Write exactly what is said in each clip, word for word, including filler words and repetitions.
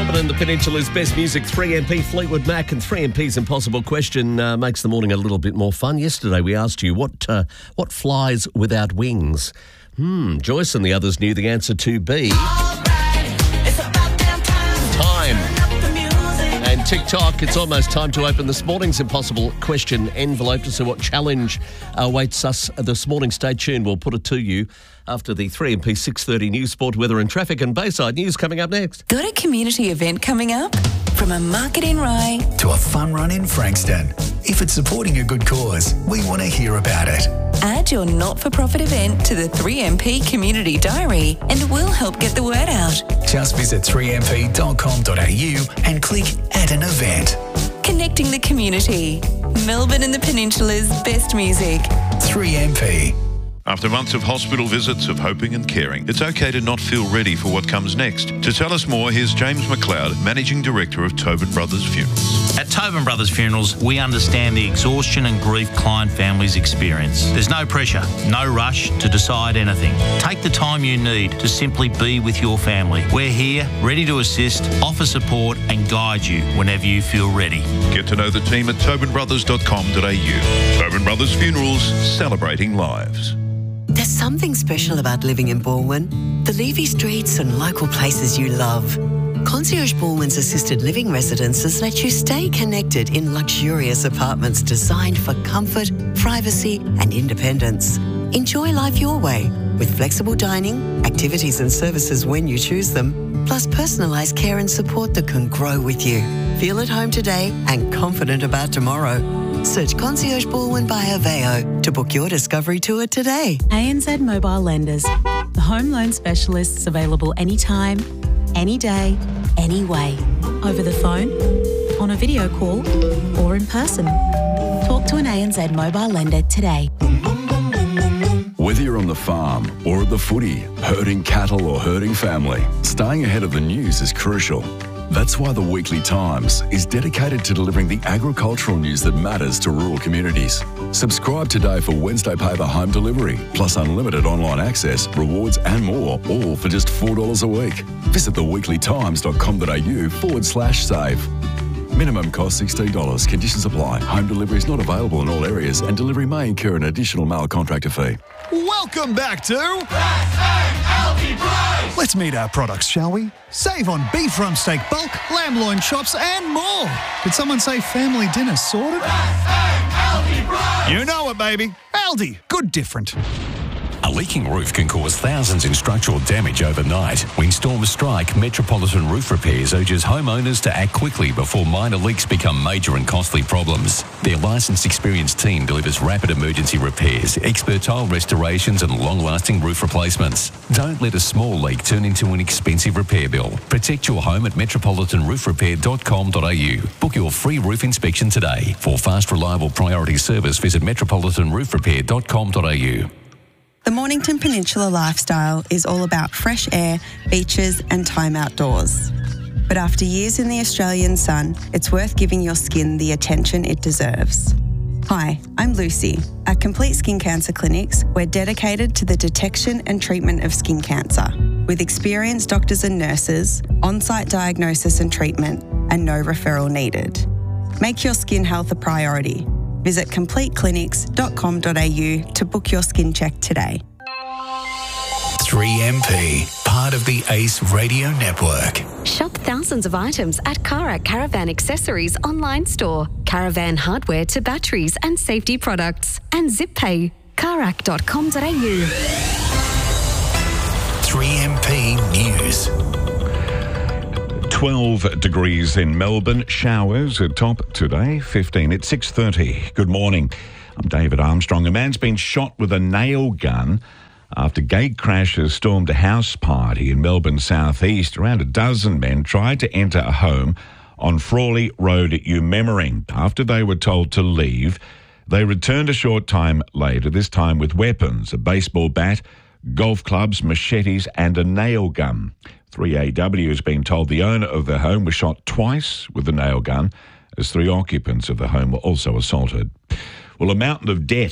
Melbourne and the Peninsula's best music, three M P, Fleetwood Mac, and three M P's Impossible Question uh, makes the morning a little bit more fun. Yesterday we asked you, what uh, what flies without wings? Hmm, Joyce and the others knew the answer to B. Time. And TikTok, it's almost time to open this morning's Impossible Question envelope to see what challenge awaits us this morning. Stay tuned, we'll put it to you after the three M P six thirty news, sport, weather and traffic and Bayside news coming up next. Got a community event coming up? From a market in Rye to a fun run in Frankston. If it's supporting a good cause, we want to hear about it. Add your not-for-profit event to the three M P Community Diary and we'll help get the word out. Just visit three m p dot com dot a u and click Add an Event. Connecting the community. Melbourne and the Peninsula's best music. three M P. After months of hospital visits, of hoping and caring, it's okay to not feel ready for what comes next. To tell us more, here's James McLeod, Managing Director of Tobin Brothers Funerals. At Tobin Brothers Funerals, we understand the exhaustion and grief client families experience. There's no pressure, no rush to decide anything. Take the time you need to simply be with your family. We're here, ready to assist, offer support and guide you whenever you feel ready. Get to know the team at tobin brothers dot com dot a u. Tobin Brothers Funerals, celebrating lives. There's something special about living in Balwyn. The leafy streets and local places you love. Concierge Balwyn's assisted living residences let you stay connected in luxurious apartments designed for comfort, privacy and independence. Enjoy life your way with flexible dining, activities and services when you choose them, plus personalised care and support that can grow with you. Feel at home today and confident about tomorrow. Search Concierge Balwyn by Aveo to book your discovery tour today. A N Z Mobile Lenders, the home loan specialists available anytime, any day, any way. Over the phone, on a video call, or in person. Talk to an A N Z Mobile Lender today. Whether you're on the farm or at the footy, herding cattle or herding family, staying ahead of the news is crucial. That's why the Weekly Times is dedicated to delivering the agricultural news that matters to rural communities. Subscribe today for Wednesday paper home delivery, plus unlimited online access, rewards and more, all for just four dollars a week. Visit the weekly times dot com dot a u forward slash save. Minimum cost sixteen dollars. Conditions apply. Home delivery is not available in all areas and delivery may incur an additional mail contractor fee. Welcome back to Let's meet our products, shall we? Save on beef rump steak bulk, lamb loin chops and more. Did someone say family dinner sorted? You know it, baby. Aldi. Good different. A leaking roof can cause thousands in structural damage overnight. When storms strike, Metropolitan Roof Repairs urges homeowners to act quickly before minor leaks become major and costly problems. Their licensed, experienced team delivers rapid emergency repairs, expert tile restorations and long-lasting roof replacements. Don't let a small leak turn into an expensive repair bill. Protect your home at metropolitan roof repair dot com dot a u. Book your free roof inspection today. For fast, reliable priority service, visit metropolitan roof repair dot com dot a u. The Mornington Peninsula lifestyle is all about fresh air, beaches and time outdoors. But after years in the Australian sun, it's worth giving your skin the attention it deserves. Hi, I'm Lucy. At Complete Skin Cancer Clinics, we're dedicated to the detection and treatment of skin cancer, with experienced doctors and nurses, on-site diagnosis and treatment, and no referral needed. Make your skin health a priority. Visit complete clinics dot com dot a u to book your skin check today. three M P, part of the ACE Radio Network. Shop thousands of items at Karak Caravan Accessories online store. Caravan hardware to batteries and safety products. And ZipPay. karak dot com dot a u. three M P News. twelve degrees in Melbourne. Showers at top today. fifteen at six thirty. Good morning. I'm David Armstrong. A man's been shot with a nail gun after gate crashers stormed a house party in Melbourne southeast. Around a dozen men tried to enter a home on Frawley Road at Umemmering. After they were told to leave, they returned a short time later, this time with weapons, a baseball bat, golf clubs, machetes and a nail gun. three A W has been told the owner of the home was shot twice with a nail gun, as three occupants of the home were also assaulted. Well, a mountain of debt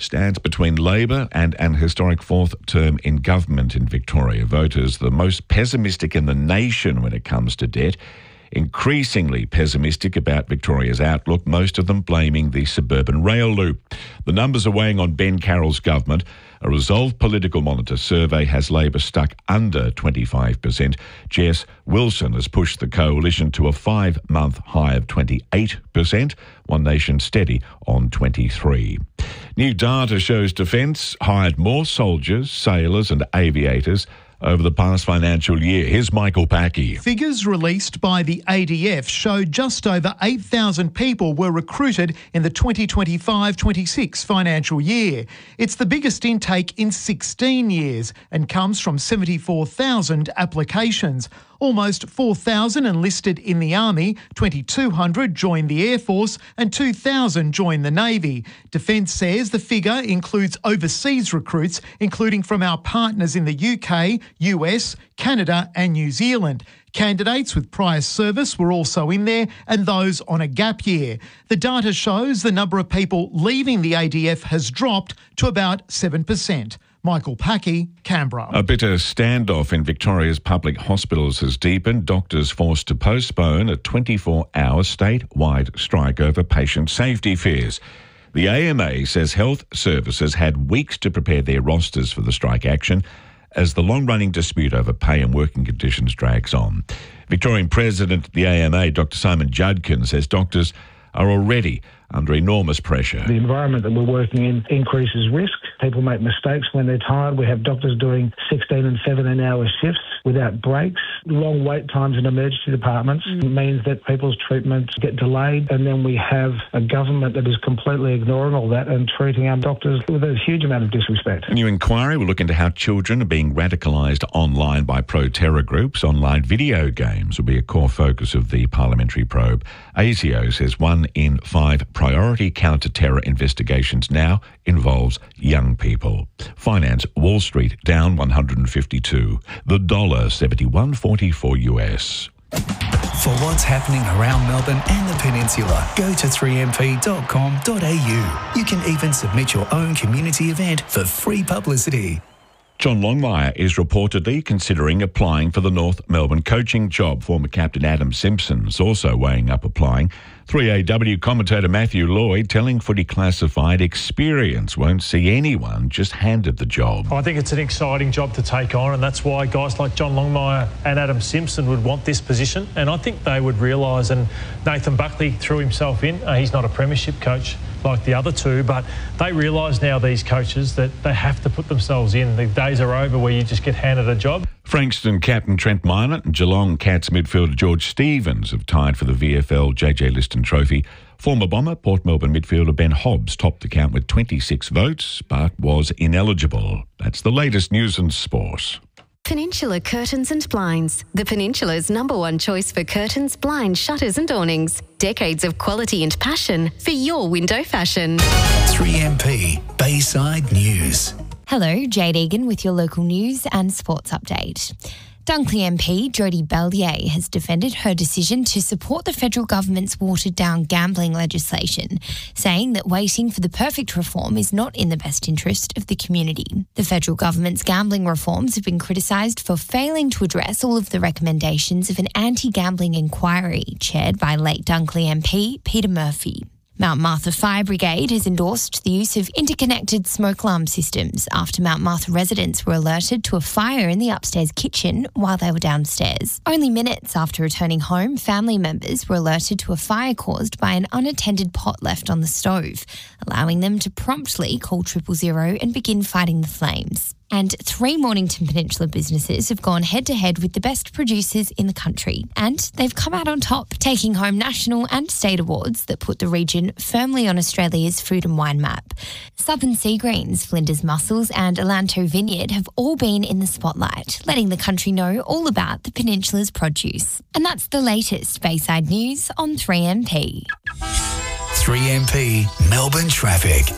stands between Labor and an historic fourth term in government in Victoria. Voters the most pessimistic in the nation when it comes to debt, increasingly pessimistic about Victoria's outlook, most of them blaming the suburban rail loop. The numbers are weighing on Ben Carroll's government. A Resolve Political Monitor survey has Labor stuck under twenty-five percent. Jess Wilson has pushed the coalition to a five-month high of twenty-eight percent. One Nation steady on twenty-three. New data shows Defence hired more soldiers, sailors and aviators over the past financial year. Here's Michael Packy. Figures released by the A D F show just over eight thousand people were recruited in the twenty twenty-five twenty-six financial year. It's the biggest intake in sixteen years and comes from seventy-four thousand applications. Almost four thousand enlisted in the Army, twenty-two hundred joined the Air Force and two thousand joined the Navy. Defence says the figure includes overseas recruits, including from our partners in the U K, U S, Canada and New Zealand. Candidates with prior service were also in there and those on a gap year. The data shows the number of people leaving the A D F has dropped to about seven percent. Michael Packy, Canberra. A bitter standoff in Victoria's public hospitals has deepened. Doctors forced to postpone a twenty-four hour statewide strike over patient safety fears. The A M A says health services had weeks to prepare their rosters for the strike action as the long-running dispute over pay and working conditions drags on. Victorian President of the A M A, Doctor Simon Judkin, says doctors are already under enormous pressure. The environment that we're working in increases risk. People make mistakes when they're tired. We have doctors doing sixteen and seventeen hour shifts without breaks. Long wait times in emergency departments mm. means that people's treatments get delayed, and then we have a government that is completely ignoring all that and treating our doctors with a huge amount of disrespect. A new inquiry will look into how children are being radicalised online by pro-terror groups. Online video games will be a core focus of the parliamentary probe. ASIO says one in five priority counter-terror investigations now involves young people. Finance, Wall Street down one hundred fifty-two. The dollar seventy-one forty-four U S. For what's happening around Melbourne and the Peninsula, go to three m p dot com dot a u. You can even submit your own community event for free publicity. John Longmire is reportedly considering applying for the North Melbourne coaching job. Former captain Adam Simpson is also weighing up applying. three A W commentator Matthew Lloyd telling Footy Classified experience won't see anyone just handed the job. I think it's an exciting job to take on, and that's why guys like John Longmire and Adam Simpson would want this position. And I think they would realise, and Nathan Buckley threw himself in. Uh, he's not a premiership coach like the other two, but they realise now, these coaches, that they have to put themselves in. The days are over where you just get handed a job. Frankston captain Trent Minott and Geelong Cats midfielder George Stevens have tied for the V F L J J Liston Trophy. Former Bomber Port Melbourne midfielder Ben Hobbs topped the count with twenty-six votes, but was ineligible. That's the latest news and sport. Peninsula Curtains and Blinds, the Peninsula's number one choice for curtains, blinds, shutters and awnings. Decades of quality and passion for your window fashion. three M P Bayside News. Hello, Jade Egan with your local news and sports update. Dunkley M P Jodie Bellier has defended her decision to support the federal government's watered-down gambling legislation, saying that waiting for the perfect reform is not in the best interest of the community. The federal government's gambling reforms have been criticised for failing to address all of the recommendations of an anti-gambling inquiry chaired by late Dunkley M P Peter Murphy. Mount Martha Fire Brigade has endorsed the use of interconnected smoke alarm systems after Mount Martha residents were alerted to a fire in the upstairs kitchen while they were downstairs. Only minutes after returning home, family members were alerted to a fire caused by an unattended pot left on the stove, allowing them to promptly call triple zero and begin fighting the flames. And three Mornington Peninsula businesses have gone head-to-head with the best producers in the country. And they've come out on top, taking home national and state awards that put the region firmly on Australia's food and wine map. Southern Sea Greens, Flinders Mussels and Elanto Vineyard have all been in the spotlight, letting the country know all about the peninsula's produce. And that's the latest Bayside News on three M P. three M P Melbourne Traffic.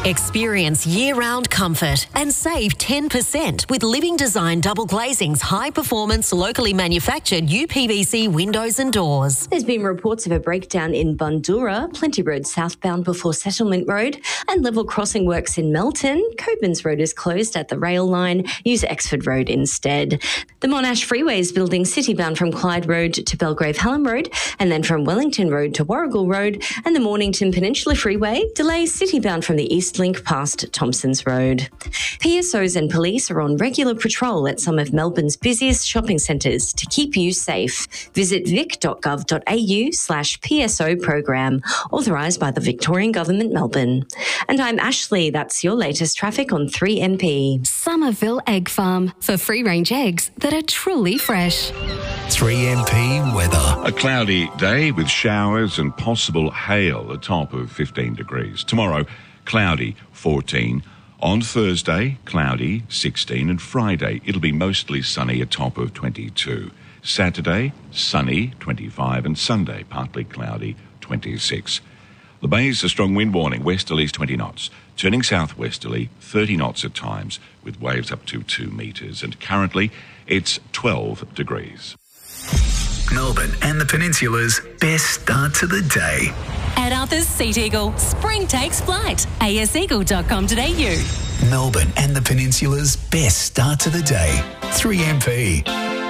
Experience year-round comfort and save ten percent with Living Design Double Glazing's high-performance, locally manufactured U P V C windows and doors. There's been reports of a breakdown in Bundoora, Plenty Road southbound before Settlement Road, and level crossing works in Melton. Coburns Road is closed at the rail line. Use Exford Road instead. The Monash Freeway is building citybound from Clyde Road to Belgrave Hallam Road, and then from Wellington Road to Warrigal Road, and the Mornington Peninsula Freeway delays citybound from the East Link past Thompsons Road. P S Os and police are on regular patrol at some of Melbourne's busiest shopping centres to keep you safe. Visit vic dot gov dot a u slash P S O program, authorised by the Victorian Government, Melbourne. And I'm Ashley. That's your latest traffic on three M P. Somerville Egg Farm for free-range eggs that are truly fresh. three M P weather. A cloudy day with showers and possible hail, a top of fifteen degrees. Tomorrow, cloudy, fourteen. On Thursday, cloudy, sixteen. And Friday, it'll be mostly sunny, a top of twenty-two. Saturday, sunny, twenty-five. And Sunday, partly cloudy, twenty-six. The bay's a strong wind warning, westerlies twenty knots. Turning southwesterly, thirty knots at times, with waves up to two metres. And currently, it's twelve degrees. Melbourne and the Peninsula's best start to the day. At Arthur's Seat Eagle, spring takes flight. a s eagle dot com dot a u. Melbourne and the Peninsula's best start to the day. three M P.